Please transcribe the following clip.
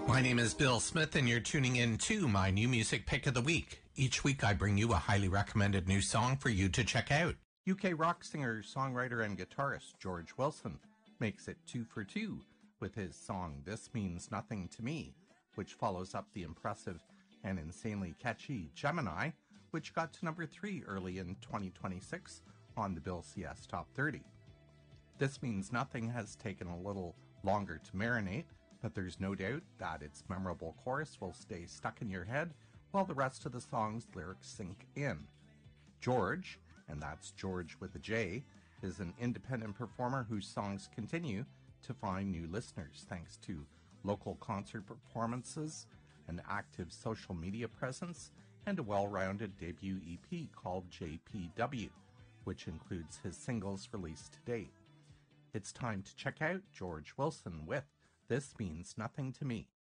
My name is Bill Smith, and you're tuning in to my new music pick of the week. Each week I bring you a highly recommended new song for you to check out. UK rock singer, songwriter, and guitarist George Wilson makes it 2 for 2 with his song This Means Nothing to Me, which follows up the impressive and insanely catchy Gemini, which got to number 3 early in 2026 on the Bill CS Top 30. This Means Nothing has taken a little longer to marinate, but there's no doubt that its memorable chorus will stay stuck in your head while the rest of the song's lyrics sink in. George, and that's George with a J, is an independent performer whose songs continue to find new listeners thanks to local concert performances, an active social media presence, and a well-rounded debut EP called JPW, which includes his singles released to date. It's time to check out George Wilson with This Means Nothing to Me.